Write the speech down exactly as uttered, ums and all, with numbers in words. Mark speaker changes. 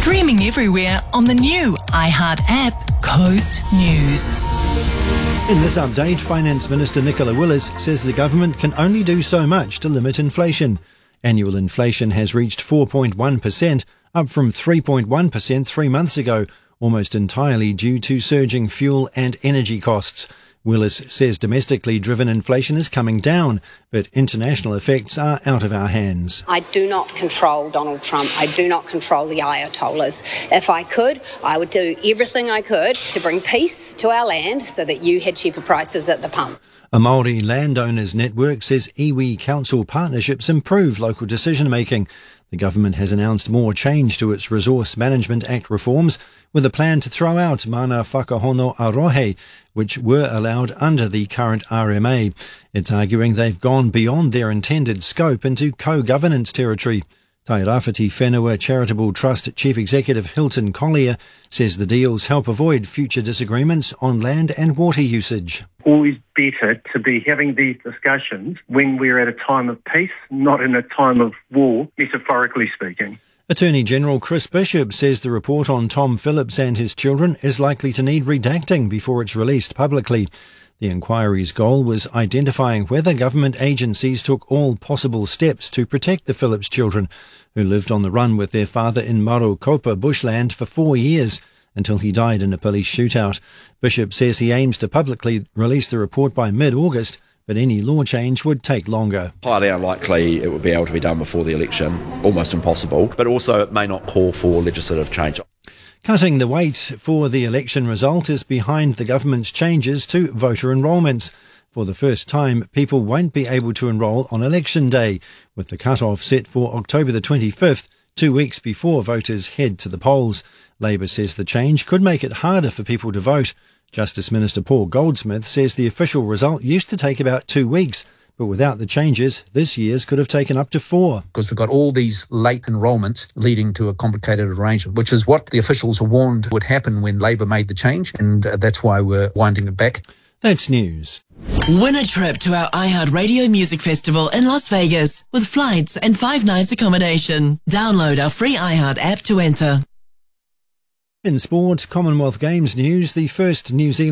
Speaker 1: Streaming everywhere on the new iHeart app, Coast News.
Speaker 2: In this update, Finance Minister Nicola Willis says the government can only do so much to limit inflation. Annual inflation has reached four point one percent, up from three point one percent three months ago, almost entirely due to surging fuel and energy costs. Willis says domestically driven inflation is coming down, but international effects are out of our hands.
Speaker 3: I do not control Donald Trump. I do not control the Ayatollahs. If I could, I would do everything I could to bring peace to our land so that you had cheaper prices at the pump.
Speaker 2: A Māori landowners network says iwi council partnerships improve local decision-making. The government has announced more change to its Resource Management Act reforms, with a plan to throw out mana whakahono arohe, which were allowed under the current R M A. It's arguing they've gone beyond their intended scope into co-governance territory. Tairāwhiti Whenua Charitable Trust Chief Executive Hilton Collier says the deals help avoid future disagreements on land and water usage.
Speaker 4: Always better to be having these discussions when we're at a time of peace, not in a time of war, metaphorically speaking.
Speaker 2: Attorney General Chris Bishop says the report on Tom Phillips and his children is likely to need redacting before it's released publicly. The inquiry's goal was identifying whether government agencies took all possible steps to protect the Phillips children, who lived on the run with their father in Marokopa bushland for four years until he died in a police shootout. Bishop says he aims to publicly release the report by mid-August, but any law change would take longer.
Speaker 5: Highly unlikely it would be able to be done before the election, almost impossible, but also it may not call for legislative change.
Speaker 2: Cutting the wait for the election result is behind the government's changes to voter enrolments. For the first time, people won't be able to enrol on election day, with the cut-off set for October the twenty-fifth, two weeks before voters head to the polls. Labour says the change could make it harder for people to vote. Justice Minister Paul Goldsmith says the official result used to take about two weeks, but without the changes, this year's could have taken up to four.
Speaker 6: Because we've got all these late enrolments leading to a complicated arrangement, which is what the officials warned would happen when Labour made the change, and uh, that's why we're winding it back.
Speaker 2: That's news.
Speaker 1: Win a trip to our iHeart Radio Music Festival in Las Vegas with flights and five nights accommodation. Download our free iHeart app to enter.
Speaker 2: In sport, Commonwealth Games news, the first New Zealand